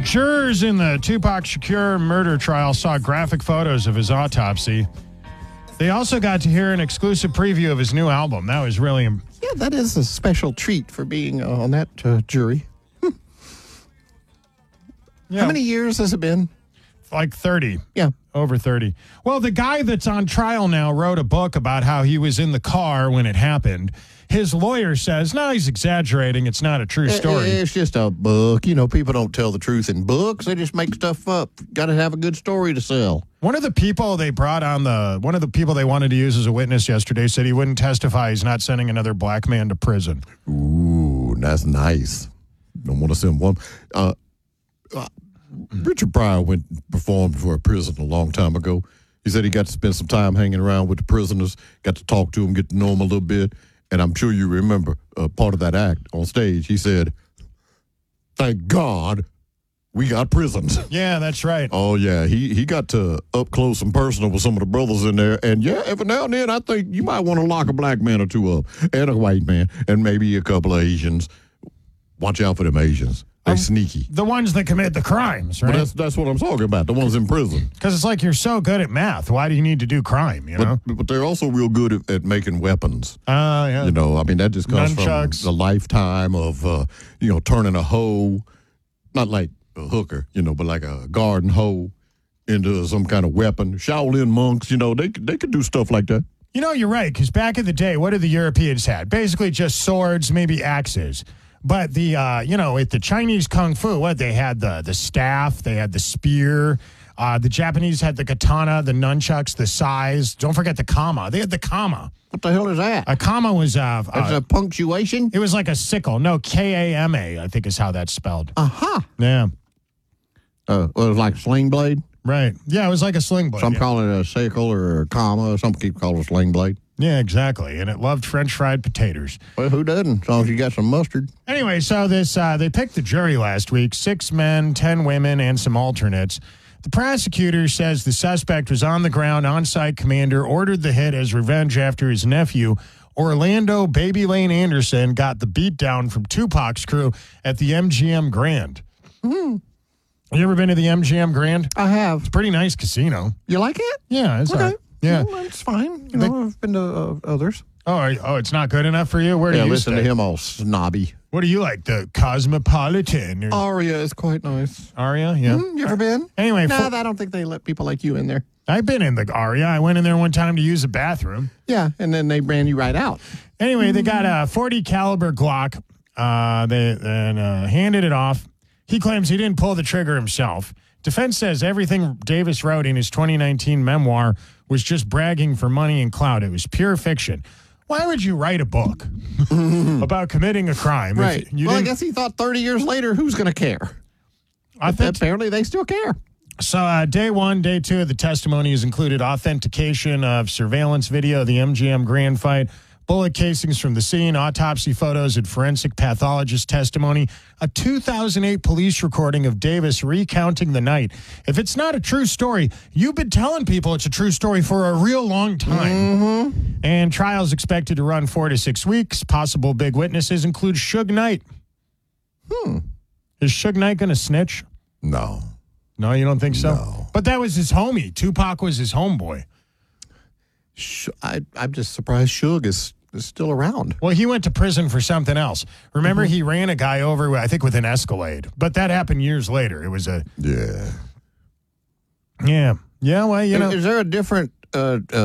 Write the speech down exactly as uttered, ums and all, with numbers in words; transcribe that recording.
Jurors in the Tupac Shakur murder trial saw graphic photos of his autopsy. They also got to hear an exclusive preview of his new album. That was really... Im- yeah, that is a special treat for being uh, on that uh, jury. Hmm. Yeah. How many years has it been? Like thirty. Yeah. Over thirty. Well, the guy that's on trial now wrote a book about how he was in the car when it happened. His lawyer says, no, he's exaggerating. It's not a true story. It's just a book. You know, people don't tell the truth in books. They just make stuff up. Got to have a good story to sell. One of the people they brought on the, one of the people they wanted to use as a witness yesterday said he wouldn't testify. He's not sending another black man to prison. Ooh, that's nice. Don't want to send one. Uh, uh, Richard Pryor went and performed for a prison a long time ago. He said he got to spend some time hanging around with the prisoners, got to talk to them, get to know them a little bit. And I'm sure you remember uh, part of that act on stage. He said, thank God we got prisons. Yeah, that's right. Oh, yeah. He he got to up close and personal with some of the brothers in there. And, yeah, every now and then I think you might want to lock a black man or two up and a white man and maybe a couple of Asians. Watch out for them Asians. They um, sneaky. The ones that commit the crimes, right? Well, that's that's what I'm talking about, the ones in prison. Because it's like you're so good at math. Why do you need to do crime, you know? But, but they're also real good at, at making weapons. Oh, uh, yeah. You know, I mean, that just comes Nunchucks. from the lifetime of, uh, you know, turning a hoe, not like a hooker, you know, but like a garden hoe into some kind of weapon. Shaolin monks, you know, they, they could do stuff like that. You know, you're right, because back in the day, what did the Europeans had? Basically just swords, maybe axes. But the, uh, you know, at the Chinese Kung Fu, what, they had the the staff, they had the spear. Uh, the Japanese had the katana, the nunchucks, the sais. Don't forget the kama. They had the kama. What the hell is that? A kama was... Uh, It's uh, a punctuation? It was like a sickle. No, K A M A, I think is how that's spelled. Uh-huh. Yeah. Uh, well, it was like a sling blade? Right. Yeah, it was like a sling blade. Some yeah. call it a sickle or a comma. Some people call it a sling blade. Yeah, exactly. And it loved French fried potatoes. Well, who doesn't? As long as you got some mustard. Anyway, so this uh, they picked the jury last week, six men, ten women, and some alternates. The prosecutor says the suspect was on the ground, on-site commander, ordered the hit as revenge after his nephew, Orlando Baby Lane Anderson, got the beatdown from Tupac's crew at the M G M Grand. Mm. You ever been to the M G M Grand? I have. It's a pretty nice casino. You like it? Yeah, it's okay. all right. Yeah, well, it's fine. You know, I've been to uh, others. Oh, are you, oh, it's not good enough for you? Where do yeah, you listen stay? to him all snobby. What do you like? The Cosmopolitan? Or... Aria is quite nice. Aria, yeah. Mm, you ever been? Anyway, no, for... I don't think they let people like you in there. I've been in the Aria. I went in there one time to use a bathroom. Yeah, and then they ran you right out. Anyway, they got a forty caliber Glock. Uh, they and uh, handed it off. He claims he didn't pull the trigger himself. Defense says everything Davis wrote in his twenty nineteen memoir was just bragging for money and clout. It was pure fiction. Why would you write a book about committing a crime? Right. You well, I didn't... guess he thought thirty years later, who's going to care? I think... Apparently, they still care. So uh, day one, day two of the testimony has included authentication of surveillance video of the M G M Grand fight, bullet casings from the scene, autopsy photos, and forensic pathologist testimony, a two thousand eight police recording of Davis recounting the night. If it's not a true story, you've been telling people it's a true story for a real long time. Mm-hmm. And trials expected to run four to six weeks. Possible big witnesses include Suge Knight. Hmm. Is Suge Knight going to snitch? No. No, you don't think so? No. But that was his homie. Tupac was his homeboy. I, I'm just surprised Suge is, is still around. Well, he went to prison for something else. Remember, mm-hmm. he ran a guy over, I think, with an Escalade. But that happened years later. It was a... Yeah. Yeah. Yeah, well, you know... Is there a different... Uh, uh,